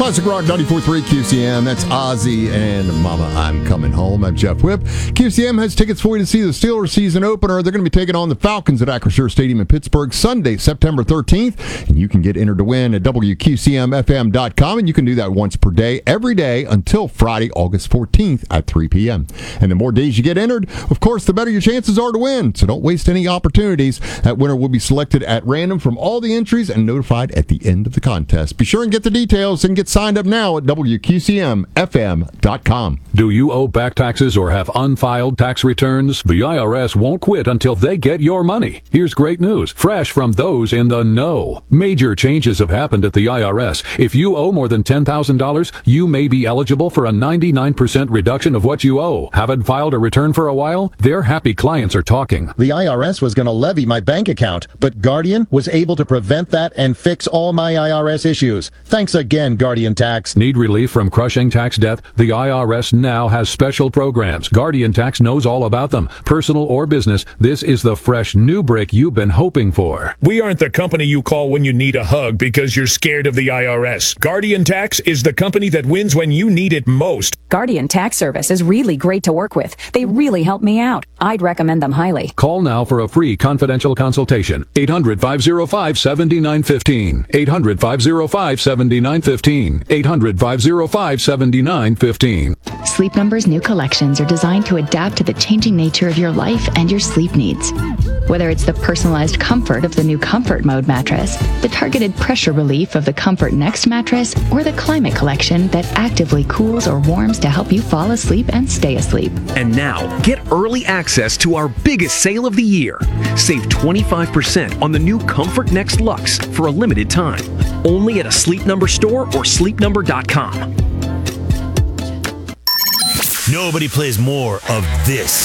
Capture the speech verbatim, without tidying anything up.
Classic Rock ninety-four point three Q C M. That's Ozzy and Mama, I'm Coming Home. I'm Jeff Whip. Q C M has tickets for you to see the Steelers season opener. They're going to be taking on the Falcons at Acrisure Stadium in Pittsburgh Sunday, September thirteenth. And you can get entered to win at W Q C M F M dot com. And you can do that once per day, every day until Friday, August fourteenth at three p.m. And the more days you get entered, of course, the better your chances are to win. So don't waste any opportunities. That winner will be selected at random from all the entries and notified at the end of the contest. Be sure and get the details and get signed up now at W Q C M F M dot com. Do you owe back taxes or have unfiled tax returns? The I R S won't quit until they get your money. Here's great news, fresh from those in the know. Major changes have happened at the I R S. If you owe more than ten thousand dollars, you may be eligible for a ninety-nine percent reduction of what you owe. Haven't filed a return for a while? Their happy clients are talking. The I R S was going to levy my bank account, but Guardian was able to prevent that and fix all my I R S issues. Thanks again, Guardian Tax. Need relief from crushing tax debt? The I R S now has special programs. Guardian Tax knows all about them. Personal or business, this is the fresh new break you've been hoping for. We aren't the company you call when you need a hug because you're scared of the I R S. Guardian Tax is the company that wins when you need it most. Guardian Tax Service is really great to work with. They really help me out. I'd recommend them highly. Call now for a free confidential consultation. eight hundred, five oh five, seven nine one five. eight hundred, five oh five, seven nine one five. eight hundred, five oh five, seven nine one five. Sleep Number's new collections are designed to adapt to the changing nature of your life and your sleep needs. Whether it's the personalized comfort of the new Comfort Mode mattress, the targeted pressure relief of the Comfort Next mattress, or the Climate Collection that actively cools or warms to help you fall asleep and stay asleep. And now, get early access to our biggest sale of the year. Save twenty-five percent on the new Comfort Next Luxe for a limited time. Only at a Sleep Number store or sleep number dot com. Nobody plays more of this.